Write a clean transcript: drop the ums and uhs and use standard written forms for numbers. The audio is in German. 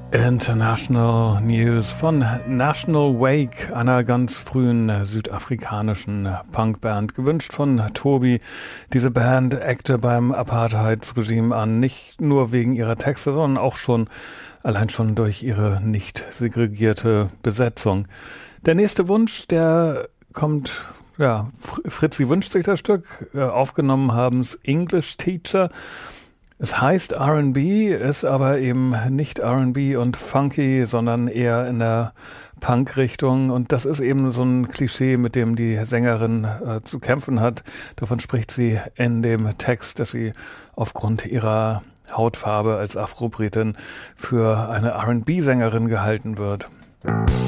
International News von National Wake, einer ganz frühen südafrikanischen Punkband, gewünscht von Tobi. Diese Band eckte beim Apartheidsregime an, nicht nur wegen ihrer Texte, sondern auch allein schon durch ihre nicht segregierte Besetzung. Der nächste Wunsch, der kommt, Fritzi wünscht sich das Stück, aufgenommen haben es English Teacher. Es heißt R&B, ist aber eben nicht R&B und funky, sondern eher in der Punk-Richtung. Und das ist eben so ein Klischee, mit dem die Sängerin zu kämpfen hat. Davon spricht sie in dem Text, dass sie aufgrund ihrer Hautfarbe als Afro-Britin für eine R&B-Sängerin gehalten wird.